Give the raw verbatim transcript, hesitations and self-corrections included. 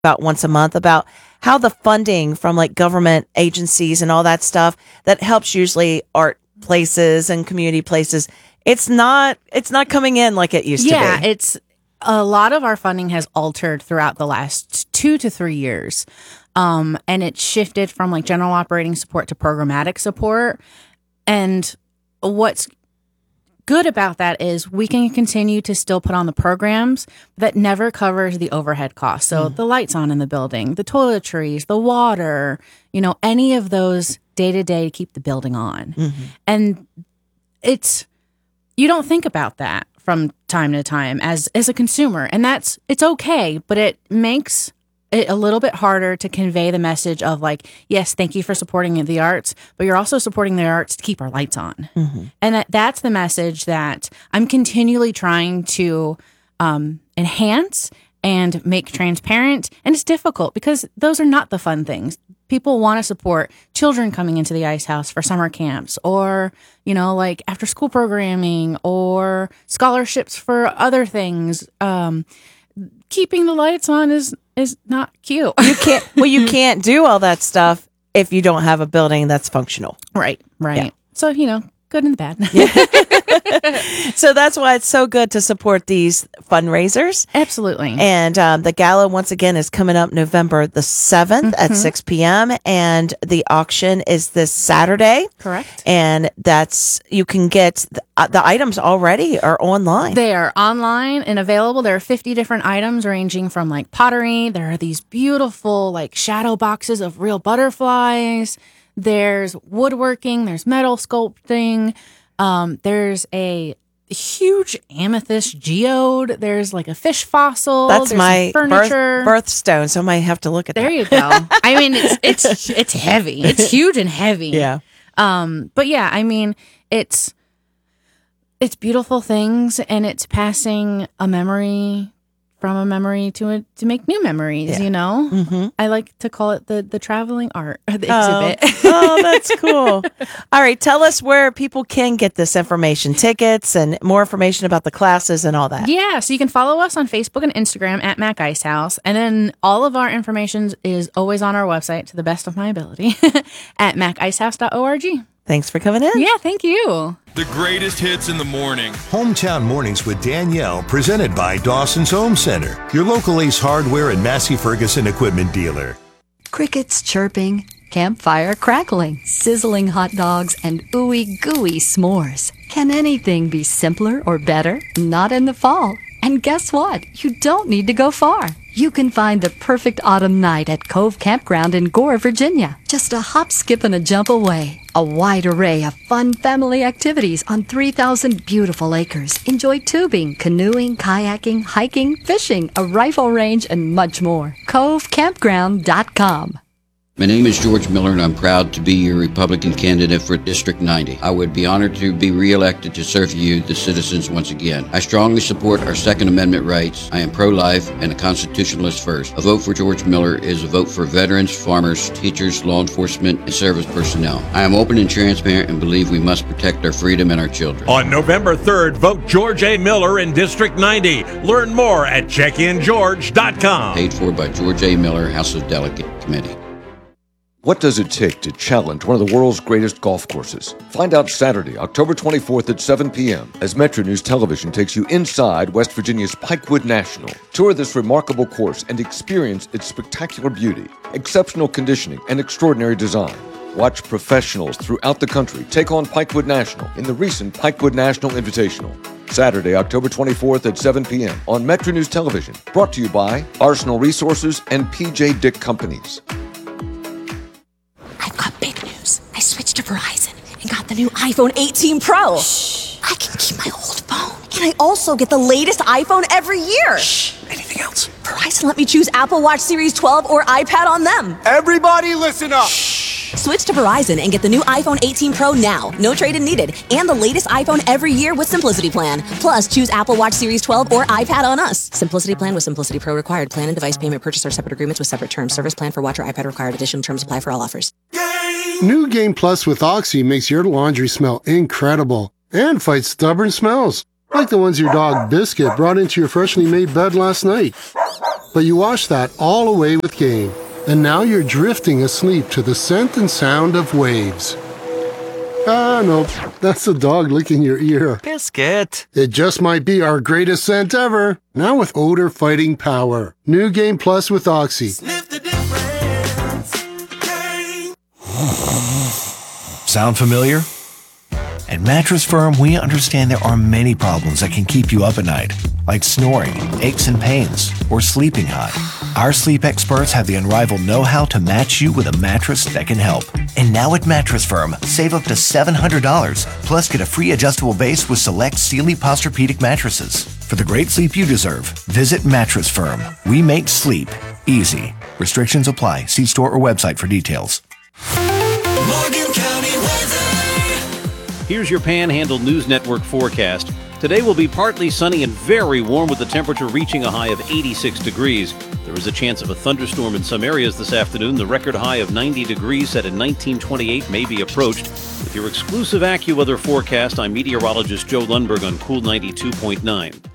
about once a month about how the funding from like government agencies and all that stuff that helps usually art places and community places. It's not, it's not coming in like it used yeah, to be. Yeah, it's a lot of our funding has altered throughout the last two to three years. Um, and it shifted from like general operating support to programmatic support. And what's good about that is we can continue to still put on the programs that never covers the overhead costs. So mm. the lights on in the building, the toiletries, the water, you know, any of those day to day to keep the building on. Mm-hmm. And it's, you don't think about that from time to time as, as a consumer. And that's, it's okay, but it makes it a little bit harder to convey the message of like, yes, thank you for supporting the arts, but you're also supporting the arts to keep our lights on. Mm-hmm. And that, that's the message that I'm continually trying to um, enhance and make transparent. And it's difficult because those are not the fun things. People want to support children coming into the Ice House for summer camps or, you know, like after school programming or scholarships for other things. Um, keeping the lights on is is not cute. You can't, well, you can't do all that stuff if you don't have a building that's functional. Right, right. Yeah. So, you know, good and the bad. Yeah. So that's why it's so good to support these fundraisers. Absolutely. And um, the gala, once again, is coming up November the seventh mm-hmm. at six p.m. And the auction is this Saturday. Correct. And that's, you can get the, uh, the items already are online. They are online and available. There are fifty different items ranging from like pottery. There are these beautiful like shadow boxes of real butterflies. There's woodworking, there's metal sculpting, um, there's a huge amethyst geode, there's like a fish fossil. That's there's my furniture. Birth, birthstone, so I might have to look at there that. You go. I mean, it's it's it's heavy. It's huge and heavy. Yeah. Um, but yeah, I mean, it's it's beautiful things, and it's passing a memory from a memory to a, to make new memories, yeah. you know? Mm-hmm. I like to call it the the traveling art, or the exhibit. Oh, oh, that's cool. All right, tell us where people can get this information, tickets, and more information about the classes and all that. Yeah, so you can follow us on Facebook and Instagram at Mac Ice House, and then all of our information is always on our website, to the best of my ability, at mac ice house dot org. Thanks for coming in. Yeah, thank you. The greatest hits in the morning. Hometown Mornings with Danielle, presented by Dawson's Home Center, your local Ace Hardware and Massey Ferguson equipment dealer. Crickets chirping, campfire crackling, sizzling hot dogs, and ooey gooey s'mores. Can anything be simpler or better? Not in the fall. And guess what? You don't need to go far. You can find the perfect autumn night at Cove Campground in Gore, Virginia. Just a hop, skip, and a jump away. A wide array of fun family activities on three thousand beautiful acres. Enjoy tubing, canoeing, kayaking, hiking, fishing, a rifle range, and much more. cove campground dot com. My name is George Miller, and I'm proud to be your Republican candidate for District ninety. I would be honored to be reelected to serve you, the citizens, once again. I strongly support our Second Amendment rights. I am pro-life and a constitutionalist first. A vote for George Miller is a vote for veterans, farmers, teachers, law enforcement, and service personnel. I am open and transparent and believe we must protect our freedom and our children. On November third, vote George A. Miller in District ninety. Learn more at check in george dot com. Paid for by George A. Miller, House of Delegate Committee. What does it take to challenge one of the world's greatest golf courses? Find out Saturday, October twenty-fourth at seven p.m. as Metro News Television takes you inside West Virginia's Pikewood National. Tour this remarkable course and experience its spectacular beauty, exceptional conditioning, and extraordinary design. Watch professionals throughout the country take on Pikewood National in the recent Pikewood National Invitational. Saturday, October twenty-fourth at seven p.m. on Metro News Television. Brought to you by Arsenal Resources and P J Dick Companies. I've got big news. I switched to Verizon and got the new iPhone eighteen Pro. Shh. I can keep my old phone. And I also get the latest iPhone every year. Shh. Anything else? Verizon let me choose Apple Watch Series twelve or iPad on them. Everybody listen up. Shh. Switch to Verizon and get the new iPhone eighteen Pro now. No trade-in needed. And the latest iPhone every year with Simplicity Plan. Plus, choose Apple Watch Series twelve or iPad on us. Simplicity Plan with Simplicity Pro required. Plan and device payment purchase are separate agreements with separate terms. Service plan for watch or iPad required. Additional terms apply for all offers. New Game Plus with Oxy makes your laundry smell incredible and fights stubborn smells, like the ones your dog Biscuit brought into your freshly made bed last night. But you wash that all away with Gain, and now you're drifting asleep to the scent and sound of waves. Ah, no, that's the dog licking your ear. Biscuit. It just might be our greatest scent ever. Now with odor fighting power. New Gain Plus with Oxy. Sniff the difference. Gain. Sound familiar? At Mattress Firm, we understand there are many problems that can keep you up at night, like snoring, aches and pains, or sleeping hot. Our sleep experts have the unrivaled know-how to match you with a mattress that can help. And now at Mattress Firm, save up to seven hundred dollars, plus get a free adjustable base with select Sealy Posturepedic mattresses. For the great sleep you deserve, visit Mattress Firm. We make sleep easy. Restrictions apply. See store or website for details. Morgan County weather. Here's your Panhandle News Network forecast. Today will be partly sunny and very warm with the temperature reaching a high of eighty-six degrees. There is a chance of a thunderstorm in some areas this afternoon. The record high of ninety degrees set in nineteen twenty-eight may be approached. With your exclusive AccuWeather forecast, I'm meteorologist Joe Lundberg on Cool ninety-two point nine.